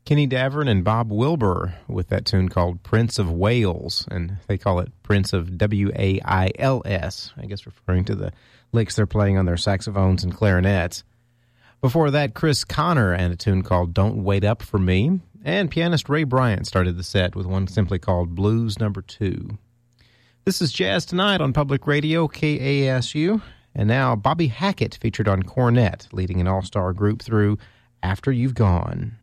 Kenny Davern and Bob Wilbur with that tune called Prince of Wales, and they call it Prince of W-A-I-L-S, I guess referring to the licks they're playing on their saxophones and clarinets. Before that, Chris Connor and a tune called Don't Wait Up For Me, and pianist Ray Bryant started the set with one simply called Blues No. 2. This is Jazz Tonight on Public Radio, KASU, and now Bobby Hackett featured on cornet, leading an all-star group through After You've Gone.